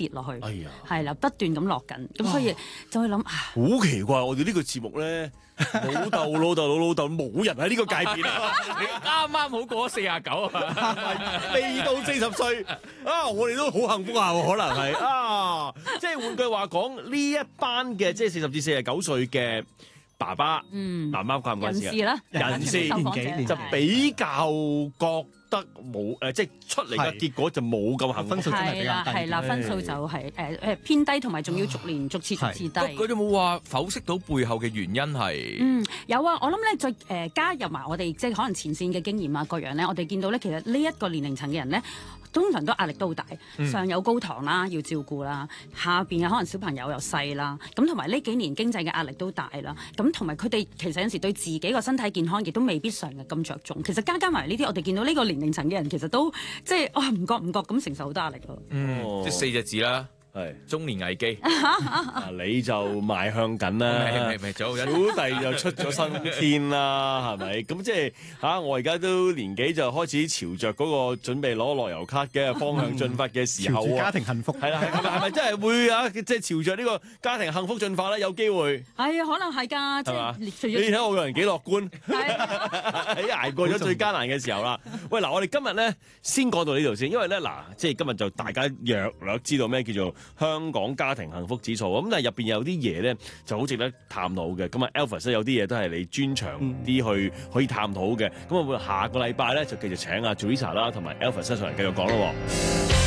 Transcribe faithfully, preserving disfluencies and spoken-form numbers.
跌落去， 哎呀， 係啦，不斷咁落緊，咁所以就去諗啊， 好奇怪！我哋呢個節目咧，老豆老豆老老豆冇人喺呢個界別啊， 啱啱好過咗四廿九啊， 未到四十歲啊，我哋都好幸福下喎，可能係啊，即係換句話講，呢一班嘅即係四十至四十九歲嘅爸爸、 嗯， 媽媽關唔關事啊？ 人士啦， 人士受訪者年紀就比較覺得冇誒，即係出嚟嘅結果就冇咁幸福。 分數真係比較係啦， 低。 係啦，分數就係誒誒偏低，同埋仲要逐年逐次逐次低。 佢哋冇話剖析到背後嘅原因係， 嗯，有啊，我諗咧再誒、呃、加入埋我哋即係可能前線嘅經驗啊各樣咧，我哋見到咧其實呢一個年齡層嘅人咧，通常都壓力都好大，上有高堂啦，要照顧啦，下邊嘅可能小朋友又細啦，咁同埋呢幾年經濟嘅壓力都大啦，咁同埋佢哋其實有時對自己個身體健康亦都未必常日咁着重。其實加加埋呢啲，我哋見到呢個年齡層嘅人其實都即係哇唔覺唔覺咁承受好多壓力咯。 嗯， 哦即係四隻字啦， 係中年危機。 啊，你就邁向緊啦。 未未早小弟就出咗新天啦，係咪？咁即係嚇、啊，我而家都年紀就開始朝着嗰個準備攞樂悠卡嘅方向進發嘅時候朝住家啊， 庭幸福係啦，係咪係咪真係會啊？即係朝着呢個家庭幸福進發咧，有機會係啊，可能係㗎，即係嘛？ 係除你咗睇我個人幾樂觀， 係啊喺捱過咗最艱難嘅時候啦。喂，嗱，我哋今日咧先講到呢度先，因為咧嗱，即係今日就大家略略知道咩叫做香港家庭幸福指數咁，但係入邊有啲嘢咧就好值得探討嘅。咁啊 Elvis 咧有啲嘢都係你專長啲去可以探討嘅。咁啊，會下個禮拜咧就繼續請阿 Teresa 啦同埋 Elvis 上嚟繼續講咯。